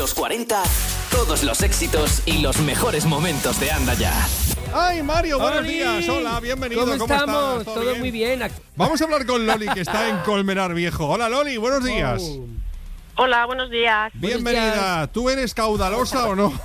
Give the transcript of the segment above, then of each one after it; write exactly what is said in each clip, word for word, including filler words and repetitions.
los cuarenta, todos los éxitos y los mejores momentos de Anda Ya. ¡Ay, Mario! Buenos ¡Oli! días. Hola, bienvenido. ¿Cómo, ¿Cómo estamos? estás? Todo, ¿Todo muy bien. Vamos a hablar con Loli, que está en Colmenar Viejo. Hola, Loli, buenos días. Oh. Hola, buenos días. Bienvenida. Buenos días. ¿Tú eres caudalosa o no?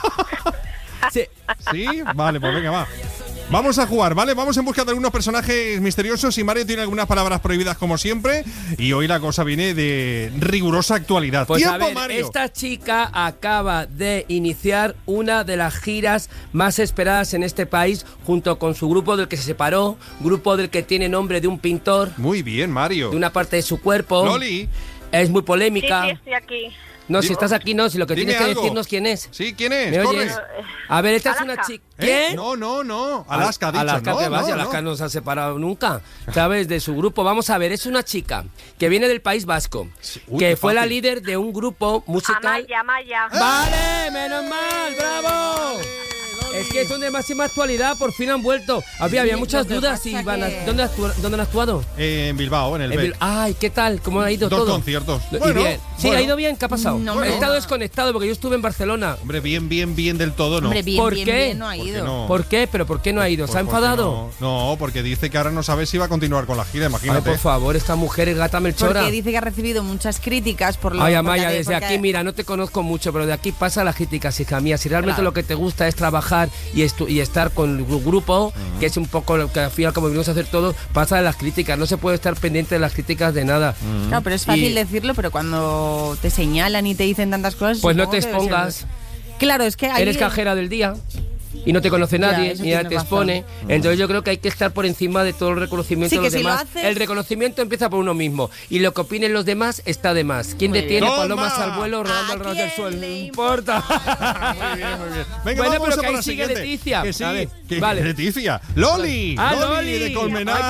Sí. ¿Sí? Vale, pues venga, va. Vamos a jugar, ¿vale? Vamos en busca de algunos personajes misteriosos y Mario tiene algunas palabras prohibidas como siempre y hoy la cosa viene de rigurosa actualidad. Pues ¡Tiempo, a ver, Mario! esta chica acaba de iniciar una de las giras más esperadas en este país junto con su grupo del que se separó, grupo del que tiene nombre de un pintor, Muy bien, Mario. de una parte de su cuerpo. Loli. Es muy Sí, polémica. sí, estoy aquí. No, si Di- estás aquí, no, si lo que Dime tienes que algo. decirnos quién es. Sí, ¿quién es? ¿Me Corre. oyes? A ver, esta es una Alaska. chica. ¿Eh? ¿Qué? No, no, no. Alaska, ha dicho. Alaska, no, que vaya, no, Alaska no. no se ha separado nunca, ¿sabes? De su grupo. Vamos a ver, es una chica que viene del País Vasco, Sí, uy, que qué fue la fácil. líder de un grupo musical. Amaya, Amaya. ¡Vale! ¡Menos mal! ¡Bravo! Es que son de máxima actualidad, por fin han vuelto. Había, había muchas lo que dudas pasa y van a, que- ¿dónde, actúa- ¿dónde han actuado? Eh, en Bilbao, en el En B. Bil- Ay, ¿qué tal? ¿Cómo ha ido Dos todo? conciertos. Y Bueno, bien. Sí, bueno. ha ido bien. ¿Qué ha pasado? No, He hombre, estado no. desconectado porque yo estuve en Barcelona. Hombre, bien, bien, bien del todo, ¿no? Hombre, bien, ¿Por bien, qué? bien no ha ¿Por qué ido. no? ¿Por qué? ¿Pero por qué no ha ido? Pues ¿Se ha porque enfadado? No, no, porque dice que ahora no sabe si va a continuar con la gira, Ay, imagínate. por favor, esta mujer es gata Melchora. Porque dice que ha recibido muchas críticas por lo Ay, porque Amaya, ha- desde porque- aquí, mira, no te conozco mucho, pero de aquí pasa las críticas, hija mía. Si realmente Claro. lo que te gusta es trabajar y, estu- y estar con el grupo, que es un poco lo que al final, como venimos a hacer todo, pasa de las críticas. No se puede estar pendiente de las críticas de nada. Claro, pero es fácil Y- decirlo, pero cuando te señalan y te dicen tantas cosas... Pues no supongo te que debe ser- expongas. Claro, es que ahí... Eres cajera del día y no te conoce Ya, nadie, eso ni nadie tienes te razón. expone. Entonces yo creo que hay que estar por encima de todo el reconocimiento Sí, de que los si lo demás. haces- El reconocimiento empieza por uno mismo. Y lo que opinen los demás está de más. ¿Quién Muy detiene bien. palomas ¡Toma! al vuelo rodando ¿A al ras del quién suelo? No le importa. Muy bien, muy bien. Venga, Bueno, vamos pero a que por ahí la sigue siguiente. Leticia. Que sí, A ver, que- vale. Leticia. Loli. Ah, Loli, Loli. de Colmenar. Ay,